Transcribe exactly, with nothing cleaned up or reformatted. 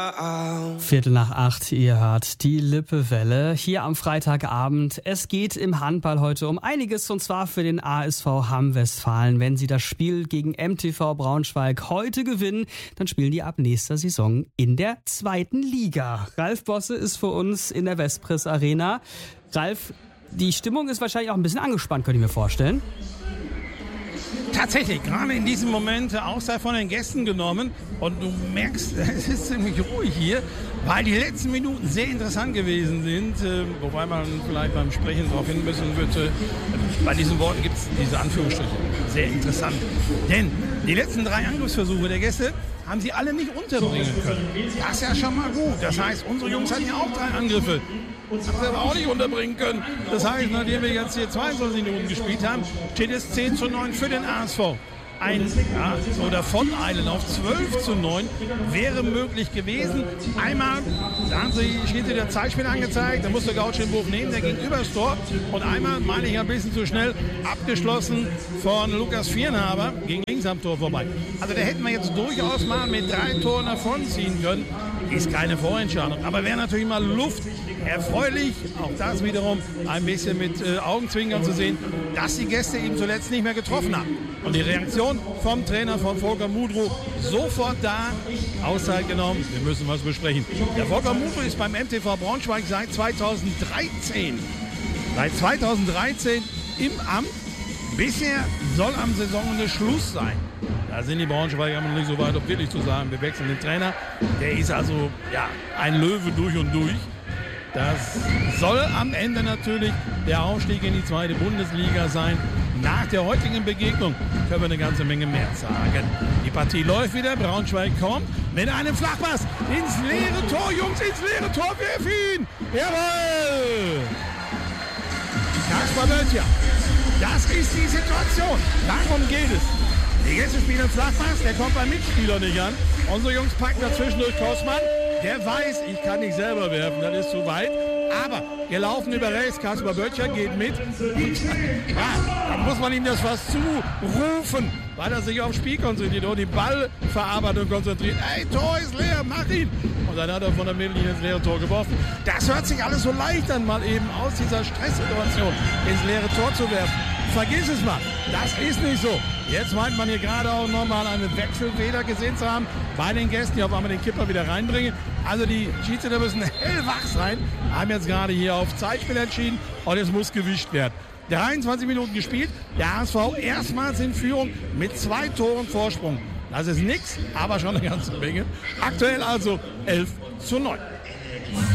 Viertel nach acht, ihr hört die Lippewelle hier am Freitagabend. Es geht im Handball heute um einiges, und zwar für den A S V Hamm-Westfalen. Wenn sie das Spiel gegen M T V Braunschweig heute gewinnen, dann spielen die ab nächster Saison in der zweiten Liga. Ralf Bosse ist für uns in der Vestpress Arena. Ralf, die Stimmung ist wahrscheinlich auch ein bisschen angespannt, könnte ich mir vorstellen. Tatsächlich, gerade in diesem Moment Auszeit von den Gästen genommen, und du merkst, es ist ziemlich ruhig hier, weil die letzten Minuten sehr interessant gewesen sind, äh, wobei man vielleicht beim Sprechen darauf hin müssen wird, äh, bei diesen Worten gibt es diese Anführungsstriche, sehr interessant, denn die letzten drei Angriffsversuche der Gäste haben sie alle nicht unterbringen können. Das ist ja schon mal gut. Das heißt, unsere Jungs hatten ja auch drei Angriffe. Haben sie aber auch nicht unterbringen können. Das heißt, nachdem wir jetzt hier zweiundzwanzig Minuten gespielt haben, steht es zehn zu neun für den A S V. Ein ja, so davoneilen auf zwölf zu neun wäre möglich gewesen. Einmal, da haben sie Schnitte der Zeitspiel angezeigt, da musste Gautsch den Wurf nehmen, der ging übers Tor. Und einmal, meine ich, ein bisschen zu schnell abgeschlossen von Lukas Viernhaber, ging links am Tor vorbei. Also da hätten wir jetzt durchaus mal mit drei Toren davonziehen können. Ist keine Vorentscheidung, aber wäre natürlich mal Luft. Erfreulich, auch das wiederum ein bisschen mit äh, Augenzwinkern zu sehen, dass die Gäste eben zuletzt nicht mehr getroffen haben. Und die Reaktion vom Trainer von Volker Mudro, sofort da, Auszeit genommen, wir müssen was besprechen. Der Volker Mudro ist beim M T V Braunschweig seit zweitausenddreizehn. Seit zweitausenddreizehn im Amt. Bisher soll am Saisonende Schluss sein. Da sind die Braunschweiger noch nicht so weit, um wirklich zu sagen, wir wechseln den Trainer. Der ist also ja, ein Löwe durch und durch. Das soll am Ende natürlich der Aufstieg in die zweite Bundesliga sein. Nach der heutigen Begegnung können wir eine ganze Menge mehr sagen. Die Partie läuft wieder. Braunschweig kommt mit einem Flachpass ins leere Tor. Jungs, ins leere Tor. Wirf ihn. Jawohl. Kaspar Böttcher. Das ist die Situation. Darum geht es. Die Gäste spielen Flachpass. Der kommt beim Mitspieler nicht an. Unsere Jungs packen dazwischen durch Kosman. Der weiß, ich kann nicht selber werfen, das ist zu weit. Aber wir laufen über rechts, Kaspar Böttcher geht mit. Und ja, dann muss man ihm das was zurufen, weil er sich aufs Spiel konzentriert und die Ballverarbeitung konzentriert. Ey, Tor ist leer, mach ihn! Und dann hat er von der Mittellinie ins leere Tor geworfen. Das hört sich alles so leicht an, mal eben aus dieser Stresssituation ins leere Tor zu werfen. Vergiss es mal, das ist nicht so. Jetzt meint man hier gerade auch nochmal einen Wechselfehler gesehen zu haben bei den Gästen, die auf einmal den Kipper wieder reinbringen. Also die Schiedsrichter müssen hellwach sein, haben jetzt gerade hier auf Zeitspiel entschieden und es muss gewischt werden. dreiundzwanzig Minuten gespielt, der A S V erstmals in Führung mit zwei Toren Vorsprung. Das ist nix, aber schon eine ganze Menge. Aktuell also elf zu neun.